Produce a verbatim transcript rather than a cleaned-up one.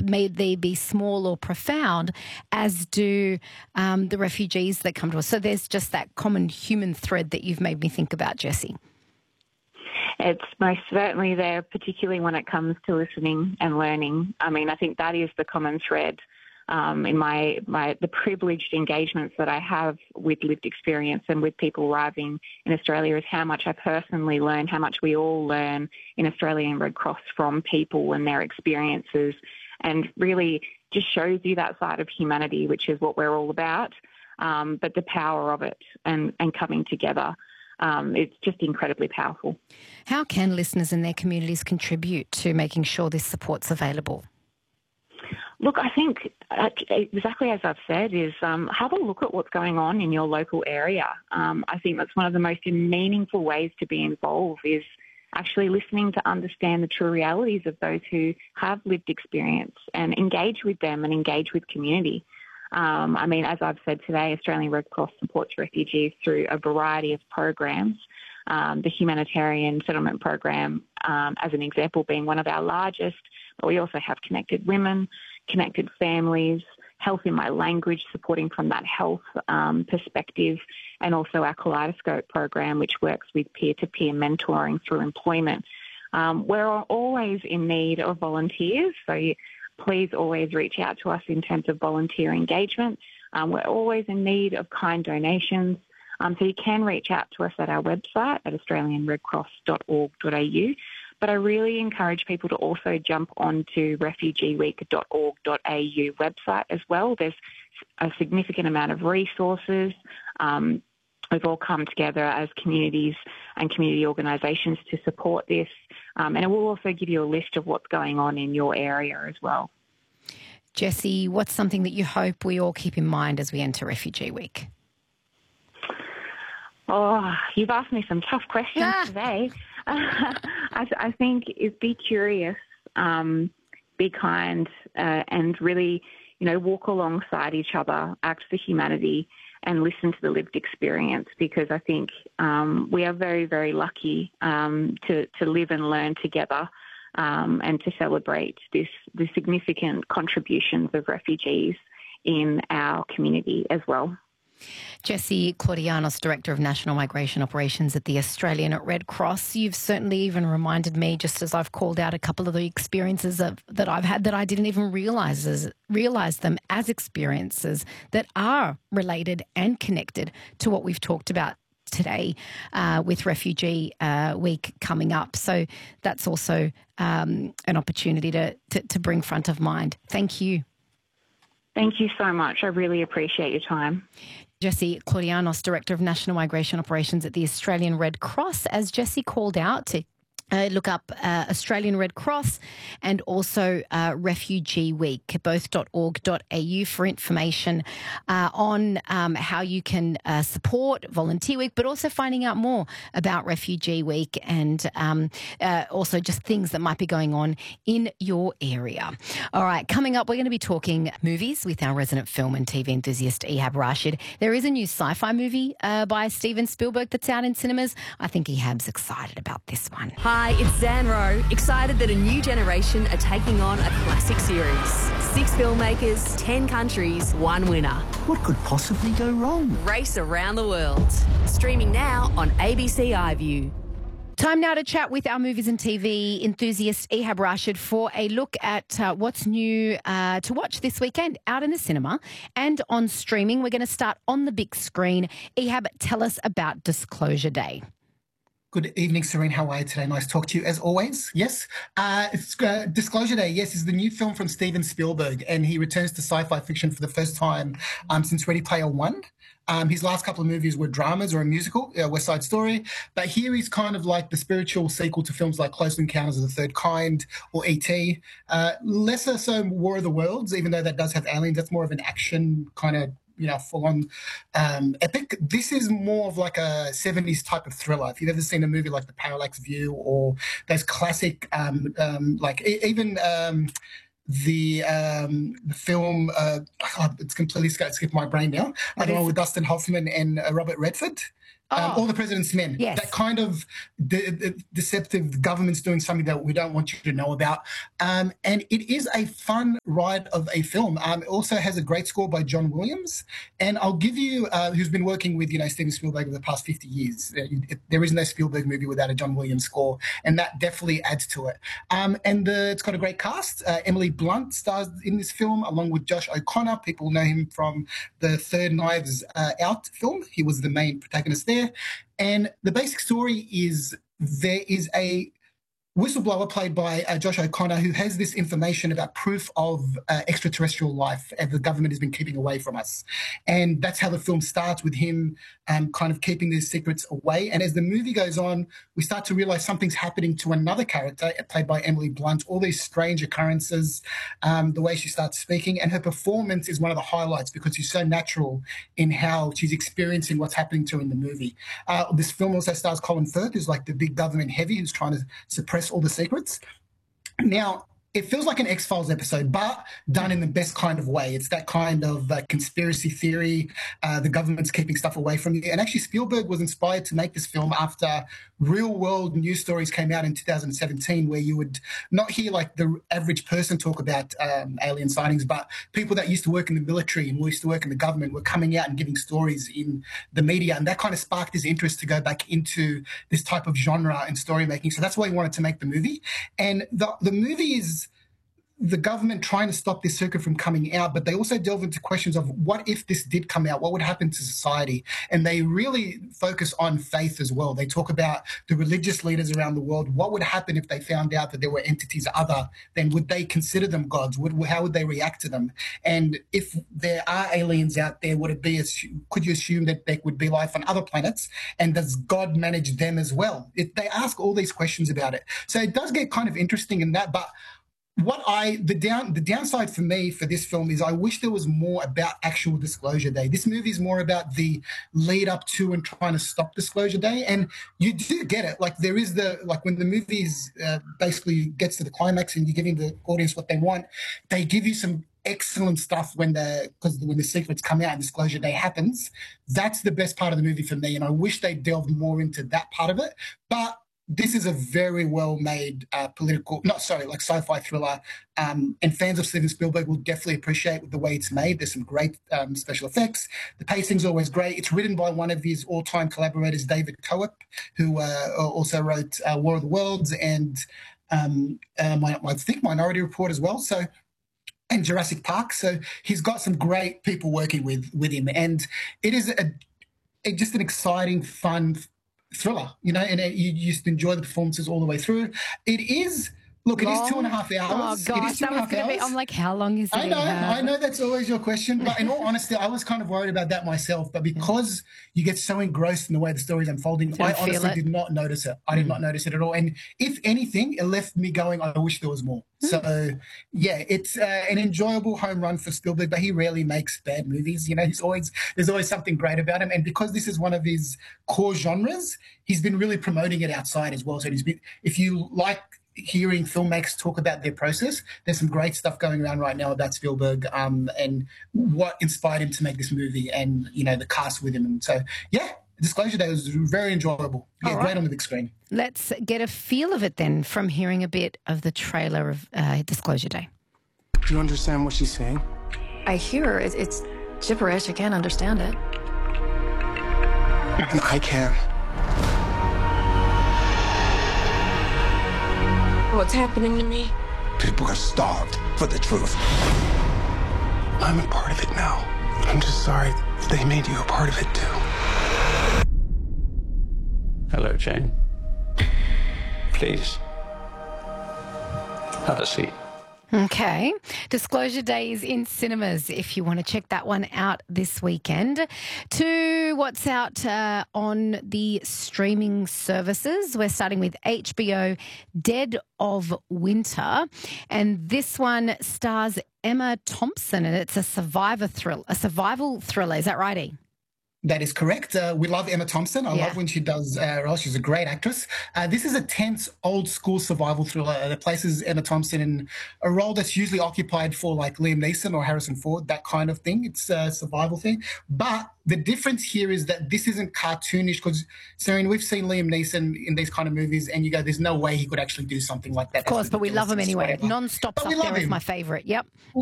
may they be small or profound, as do um, the refugees that come to us. So there's just that common human thread that you've made me think about, Jessie. It's most certainly there, particularly when it comes to listening and learning. I mean, I think that is the common thread um, in my, my the privileged engagements that I have with lived experience and with people arriving in Australia, is how much I personally learn, how much we all learn in Australian Red Cross from people and their experiences, and really just shows you that side of humanity, which is what we're all about, um, but the power of it and, and coming together. Um, it's just incredibly powerful. How can listeners in their communities contribute to making sure this support's available? Look, I think exactly as I've said is um, have a look at what's going on in your local area. Um, I think that's one of the most meaningful ways to be involved, is actually listening to understand the true realities of those who have lived experience and engage with them and engage with community. Um, I mean, as I've said today, Australian Red Cross supports refugees through a variety of programs, um, the humanitarian settlement program, um, as an example, being one of our largest, but we also have Connected Women, Connected Families, Health in My Language, supporting from that health um, perspective, and also our Kaleidoscope program, which works with peer-to-peer mentoring through employment. Um, we're always in need of volunteers, so you, please always reach out to us in terms of volunteer engagement. Um, we're always in need of kind donations, um, so you can reach out to us at our website at australian red cross dot org dot a u. But I really encourage people to also jump onto refugee week dot org dot a u website as well. There's a significant amount of resources. Um, we've all come together as communities and community organisations to support this. Um, and it will also give you a list of what's going on in your area as well. Jessie, what's something that you hope we all keep in mind as we enter Refugee Week? Oh, you've asked me some tough questions ah. today. I, I think is be curious, um, be kind, uh, and really, you know, walk alongside each other, act for humanity, and listen to the lived experience, because I think um, we are very, very lucky um, to, to live and learn together um, and to celebrate this the significant contributions of refugees in our community as well. Jessie Claudianos, Director of National Migration Operations at the Australian Red Cross. You've certainly even reminded me, just as I've called out a couple of the experiences of, that I've had that I didn't even realise as, realise them as experiences that are related and connected to what we've talked about today uh, with Refugee uh, Week coming up. So that's also um, an opportunity to, to, to bring front of mind. Thank you. Thank you so much. I really appreciate your time. Jessie Claudianos, Director of National Migration Operations at the Australian Red Cross. As Jessie called out, to Uh, look up uh, Australian Red Cross and also uh, Refugee Week, both .org dot a u for information uh, on um, how you can uh, support Volunteer Week, but also finding out more about Refugee Week and um, uh, also just things that might be going on in your area. All right, coming up, we're going to be talking movies with our resident film and T V enthusiast, Ehab Rashid. There is a new sci-fi movie uh, by Steven Spielberg that's out in cinemas. I think Ehab's excited about this one. Hi, it's Zan Rowe, excited that a new generation are taking on a classic series. Six filmmakers, ten countries, one winner. What could possibly go wrong? Race around the world. Streaming now on A B C iView. Time now to chat with our movies and T V enthusiast Ehab Rashid for a look at uh, what's new uh, to watch this weekend out in the cinema and on streaming. We're going to start on the big screen. Ehab, tell us about Disclosure Day. Good evening, Serene. How are you today? Nice to talk to you as always. Yes, uh, it's uh, Disclosure Day. Yes, is the new film from Steven Spielberg, and he returns to sci-fi fiction for the first time um, since Ready Player One. Um, his last couple of movies were dramas or a musical, uh, West Side Story, but here he's kind of like the spiritual sequel to films like Close Encounters of the Third Kind or E T. Uh, lesser so War of the Worlds, even though that does have aliens. That's more of an action kind of, you know, full-on um, epic. This is more of like a seventies type of thriller. If you've ever seen a movie like The Parallax View or those classic, um, um, like e- even um, the um, the film, uh, oh, it's completely skipped my brain now. I don't know, with Dustin Hoffman and uh, Robert Redford. Um, Oh. All the President's Men. Yes. That kind of de- de- deceptive, the government's doing something that we don't want you to know about. Um, and it is a fun ride of a film. Um, it also has a great score by John Williams. And I'll give you, uh, who's been working with, you know, Steven Spielberg over the past fifty years. Uh, it, there is no Spielberg movie without a John Williams score. And that definitely adds to it. Um, and the, it's got a great cast. Uh, Emily Blunt stars in this film, along with Josh O'Connor. People know him from the Third Knives uh, Out film. He was the main protagonist there. And the basic story is there is a whistleblower played by uh, Josh O'Connor who has this information about proof of uh, extraterrestrial life and the government has been keeping away from us. And that's how the film starts, with him um, kind of keeping these secrets away. And as the movie goes on, we start to realize something's happening to another character played by Emily Blunt, all these strange occurrences, um, the way she starts speaking. And her performance is one of the highlights because she's so natural in how she's experiencing what's happening to her in the movie. Uh, this film also stars Colin Firth, who's like the big government heavy who's trying to suppress all the secrets. Now, it feels like an X-Files episode, but done in the best kind of way. It's that kind of uh, conspiracy theory. Uh, the government's keeping stuff away from you. And actually, Spielberg was inspired to make this film after real-world news stories came out in two thousand seventeen, where you would not hear like the average person talk about um, alien sightings, but people that used to work in the military and used to work in the government were coming out and giving stories in the media. And that kind of sparked his interest to go back into this type of genre and story making. So that's why he wanted to make the movie. And the, the movie is the government trying to stop this circuit from coming out, but they also delve into questions of what if this did come out, what would happen to society? And they really focus on faith as well. They talk about the religious leaders around the world. What would happen if they found out that there were entities other than, would they consider them gods? Would, how would they react to them? And if there are aliens out there, would it be, could you assume that there would be life on other planets? And does God manage them as well? It, they ask all these questions about it. So it does get kind of interesting in that, but What I the down the downside for me for this film is I wish there was more about actual Disclosure Day. This movie is more about the lead up to and trying to stop Disclosure Day, and you do get it. Like there is the like when the movie uh, basically gets to the climax and you're giving the audience what they want, they give you some excellent stuff when the because when the secrets come out and Disclosure Day happens. That's the best part of the movie for me, and I wish they delved more into that part of it. But this is a very well-made uh, political, not sorry, like sci-fi thriller, um, and fans of Steven Spielberg will definitely appreciate the way it's made. There's some great um, special effects. The pacing's always great. It's written by one of his all-time collaborators, David Coep, who uh, also wrote uh, War of the Worlds and um, uh, my, I think Minority Report as well. So. And Jurassic Park. So he's got some great people working with with him, and it is a, a just an exciting, fun thriller, you know, and you, you just enjoy the performances all the way through. It is, look, it Long? is two and a half hours. Oh, gosh, it is two that and a was half going to be, hours. I'm like, how long is it? I know, have? I know that's always your question, but in all honesty, I was kind of worried about that myself, but because you get so engrossed in the way the story's unfolding, Didn't I feel honestly it. did not notice it. I did Mm. not notice it at all. And if anything, it left me going, I wish there was more. Mm. So, yeah, it's uh, an enjoyable home run for Spielberg, but he rarely makes bad movies. You know, he's always there's always something great about him. And because this is one of his core genres, he's been really promoting it outside as well. So he's been, if you like hearing filmmakers talk about their process, there's some great stuff going around right now about Spielberg um, and what inspired him to make this movie and, you know, the cast with him. And so, yeah, Disclosure Day was very enjoyable. Yeah, All right. great on the big screen. Let's get a feel of it then from hearing a bit of the trailer of uh, Disclosure Day. Do you understand what she's saying? I hear her. It, it's gibberish. I can't understand it. And I can. What's happening to me? People are starved for the truth. I'm a part of it now. I'm just sorry they made you a part of it too. Hello, Jane. Please. Have a seat. Okay. Disclosure Day is in cinemas if you want to check that one out this weekend. To what's out uh, on the streaming services. We're starting with H B O Dead of Winter. And this one stars Emma Thompson, and it's a survivor thrill, a survival thriller. Is that right, E? That is correct. Uh, we love Emma Thompson. I Yeah. love when she does uh, roles. She's a great actress. Uh, this is a tense, old-school survival thriller that places Emma Thompson in a role that's usually occupied for like Liam Neeson or Harrison Ford, that kind of thing. It's a survival thing. But the difference here is that this isn't cartoonish because, Serene, we've seen Liam Neeson in these kind of movies and you go, there's no way he could actually do something like that. Of course, but we love him anyway. Non-stop's But up we love there as him. my favourite. Yep.